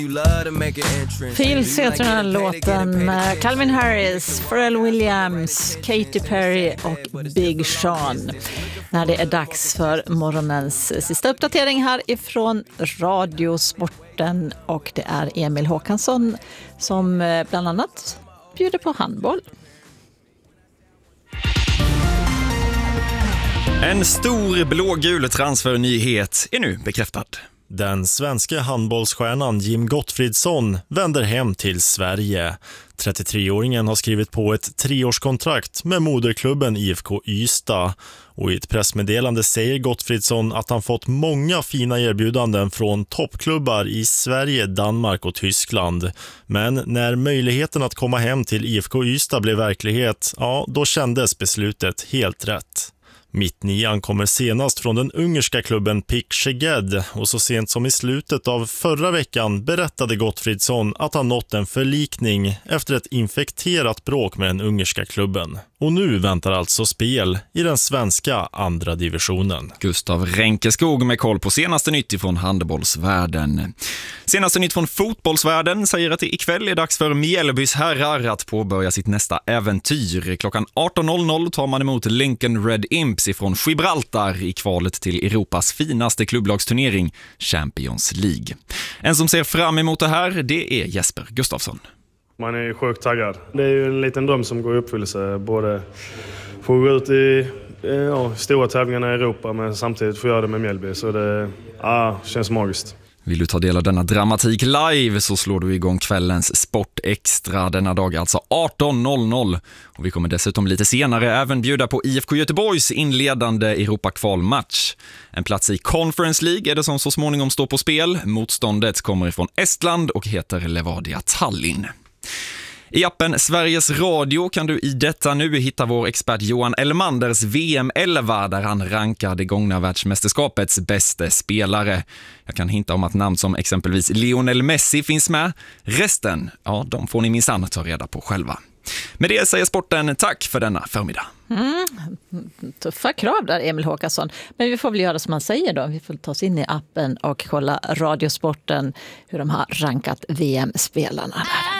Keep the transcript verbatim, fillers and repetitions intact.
Phils heter den här låten med Calvin Harris, Pharrell Williams, Katy Perry och Big Sean. När det är dags för morgonens sista uppdatering här ifrån Radiosporten, och det är Emil Håkansson som bland annat bjuder på handboll. En stor blågul transfernyhet är nu bekräftad. Den svenska handbollsstjärnan Jim Gottfridsson vänder hem till Sverige. trettiotre-åringen har skrivit på ett treårskontrakt med moderklubben I F K Ystad. Och i ett pressmeddelande säger Gottfridsson att han fått många fina erbjudanden från toppklubbar i Sverige, Danmark och Tyskland. Men när möjligheten att komma hem till I F K Ystad blev verklighet, ja, då kändes beslutet helt rätt. Mittnian kommer senast från den ungerska klubben P I K Szeged, och så sent som i slutet av förra veckan berättade Gottfridsson att han nått en förlikning efter ett infekterat bråk med den ungerska klubben. Och nu väntar alltså spel i den svenska andra divisionen. Gustav Ränkeskog med koll på senaste nytt från handbollsvärlden. Senaste nytt från fotbollsvärlden säger att det ikväll är dags för Mjällbys herrar att påbörja sitt nästa äventyr. Klockan arton noll noll tar man emot Lincoln Red Imps ifrån Gibraltar i kvalet till Europas finaste klubblagsturnering, Champions League. En som ser fram emot det här, det är Jesper Gustafsson. Man är sjukt taggad. Det är ju en liten dröm som går i uppfyllelse. Både få gå ut i ja, stora tävlingarna i Europa, men samtidigt få göra det med Mjällby. Så det ja, känns magiskt. Vill du ta del av denna dramatik live så slår du igång kvällens Sport Extra denna dag, alltså arton noll noll. Och vi kommer dessutom lite senare även bjuda på I F K Göteborgs inledande Europa-kvalmatch. En plats i Conference League är det som så småningom står på spel. Motståndet kommer ifrån Estland och heter Levadia Tallinn. I appen Sveriges Radio kan du i detta nu hitta vår expert Johan Elmanders V M elva där han rankar det gångna världsmästerskapets bästa spelare. Jag kan hinta om att namn som exempelvis Lionel Messi finns med. Resten, ja, de får ni minsann ta reda på själva. Med det säger sporten tack för denna förmiddag. Mm, tuffa krav där, Emil Håkansson. Men vi får väl göra som man säger då. Vi får ta oss in i appen och kolla Radiosporten hur de har rankat V M-spelarna där.